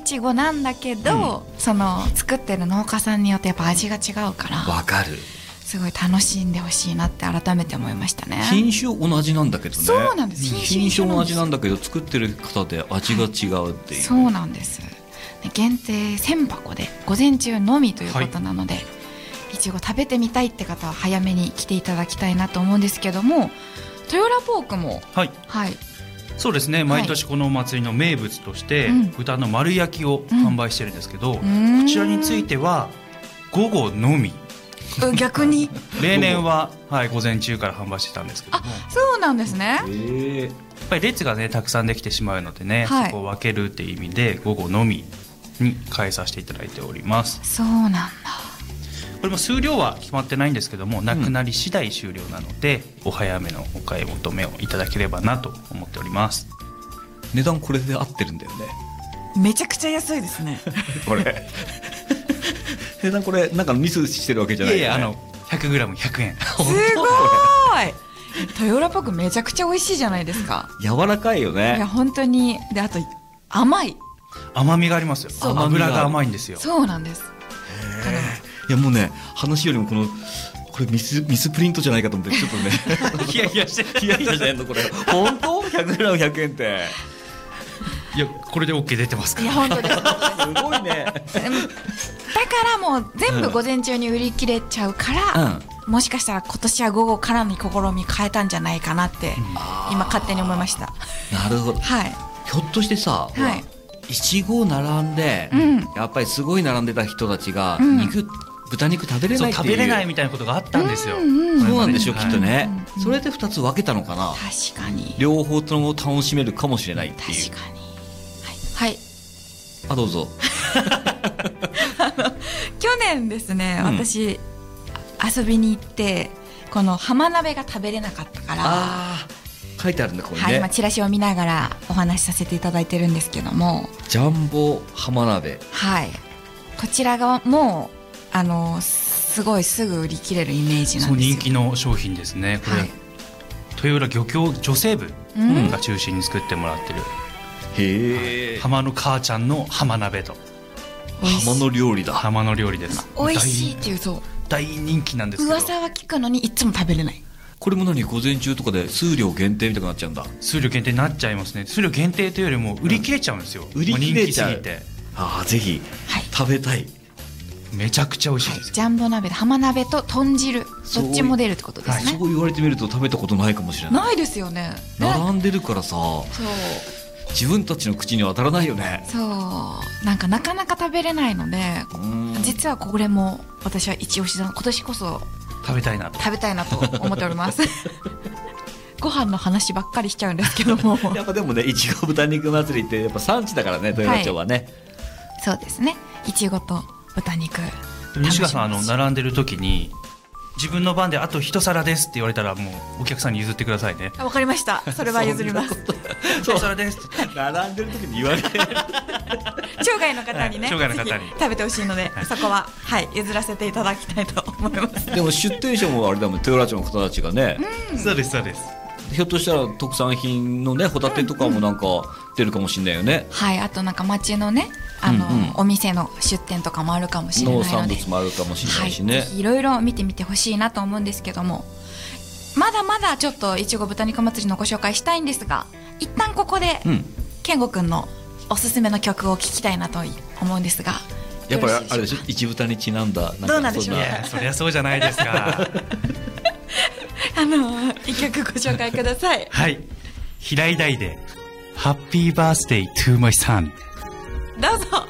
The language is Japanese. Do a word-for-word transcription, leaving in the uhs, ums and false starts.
ちごなんだけど、うん、その作ってる農家さんによってやっぱ味が違うから、 わかる、 すごい楽しんでほしいなって改めて思いましたね。 品種同じなんだけどね。 そうなんです。 品種同じなんだけど作ってる方で味が違うっていう、はい、 そうなんです。限定せんばこで午前中のみということなので、はい、いちご食べてみたいって方は早めに来ていただきたいなと思うんですけども、豊浦ポークも、 はい、 はい、 そうですね、毎年このお祭りの名物として、はい、豚の丸焼きを販売してるんですけど、うん、こちらについては午後のみ逆に例年は、はい、午前中から販売してたんですけども。 あ、そうなんですね。 やっぱり列がねたくさんできてしまうのでね、はい、そこを分けるっていう意味で午後のみに変えさせていただいております。 そうなんだ。 これも数量は決まってないんですけども、なくなり次第終了なので、うん、お早めのお買い求めをいただければなと思っております。 値段これで合ってるんだよね。 めちゃくちゃ安いですねこれ値段これなんかミスしてるわけじゃないよね。 いやいや、あの ひゃくグラムひゃくえんすごい豊浦ポークめちゃくちゃ美味しいじゃないですか。 柔らかいよね。 いや本当に。であと甘い、 甘みがありますよ。油が甘いんですよ。 そうなんです。 いやもうね、話よりもこのこれミスミスプリントじゃないかと思ってちょっとねヒヤヒヤしてヒヤヒヤしてんのこれ本当 ひゃくグラムひゃくえんって。 いやこれで OK 出てますから。いや本当ですすごいねだからもう全部午前中に売り切れちゃうから、うん、もしかしたら今年は午後からの試み変えたんじゃないかなって、うん、今勝手に思いました。 なるほど、 はい、 ひょっとしてさ、はい、いちご並んで、うん、やっぱりすごい並んでた人たちが肉、うん、豚肉食べれないっていう、 食べれないみたいなことがあったんですよ。 うんうん、 そうなんでしょう、はい、きっとね、 うん、 それでふたつ分けたのかな。 確かに両方とも楽しめるかもしれないっていう。 確かに。はい、はい、 あ、どうぞあの去年ですね、うん、私遊びに行ってこの浜鍋が食べれなかったから、 あ書いてあるんだこれね、 はい、今チラシを見ながらお話しさせていただいてるんですけども、 ジャンボ浜鍋、 はい、こちらがもうあのすごいすぐ売り切れるイメージなんですよ。 そう人気の商品ですねこれ、はい、豊浦漁協女性部が中心に作ってもらってる、 うん、へえ、 浜の母ちゃんの浜鍋と。 浜の料理だ。 浜の料理です。 美味しいっていう、そう大人気なんですけど、 噂は聞くのにいつも食べれない。 これも何、午前中とかで数量限定みたくなっちゃうんだ。 数量限定になっちゃいますね。数量限定というよりも売り切れちゃうんですよ、 うん、売り切れちゃう。 人気すぎて、 ああぜひ、はい、食べたい。 めちゃくちゃ美味しいです、はい、 ジャンボ鍋で浜鍋と豚汁どっちも出るってことですね。 そう、はい、そう言われてみると食べたことないかもしれない。 ないですよね。 並んでるからさ、そう自分たちの口には当たらないよね。 そうなんかなかなか食べれないので、実はこれも私は一押しだ。今年こそ食べたいなと食べたいなと思っておりますご飯の話ばっかりしちゃうんですけどもやっぱでもね、いちご豚肉祭りってやっぱ産地だからね、豊浦町はね、はい、 そうですね、いちごと豚肉。 西川さん、あの並んでる時に自分の番であと一皿ですって言われたらもうお客さんに譲ってくださいね。 わかりました、それは譲ります一皿です並んでる時に言われる町外の方にね、 町外の方に食べてほしいので、はい、そこは、はい、譲らせていただきたいと思いますでも出店者もあれだもん、豊浦町の方たちがね、 うん、 そうですそうです。 ひょっとしたら特産品のねホタテとかもなんか出るかもしれないよね、うんうん、 はい、あとなんか町のねあの、うんうん、お店の出店とかもあるかもしれないので、 農産物もあるかもしれないしね、 はい、いろいろ見てみてほしいなと思うんですけども、まだまだちょっといちご豚肉祭りのご紹介したいんですが、一旦ここで、うん、健吾くんのおすすめの曲を聴きたいなと思うんですが、 やっぱりあれでしょ、一豚にちなんだなんか、 どうなんでしょう。 いやそりゃそうじゃないですかあの一曲ご紹介くださいはい、平井大でハッピーバースデートゥーマイサン、 どうぞ。